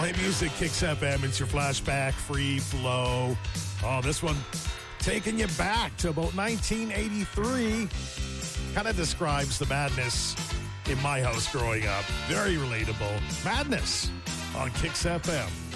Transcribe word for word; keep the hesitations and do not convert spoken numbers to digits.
Hey, music, Kicks F M. It's your flashback, free flow. Oh, this one taking you back to about nineteen eighty-three. Kind of describes the madness in my house growing up. Very relatable. Madness on Kicks F M.